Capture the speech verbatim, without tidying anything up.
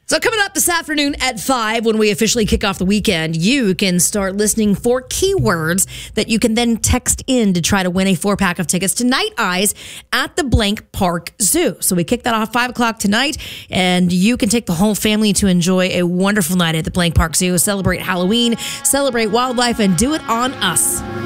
So coming up this afternoon at five, when we officially kick off the weekend, you can start listening for keywords that you can then text in to try to win a four-pack of tickets to Night Eyes at the Blank Park Zoo. So we kick that off five o'clock tonight, and you can take the whole family to enjoy a wonderful night at the Blank Park Zoo, celebrate Halloween, celebrate wildlife, and do it on us.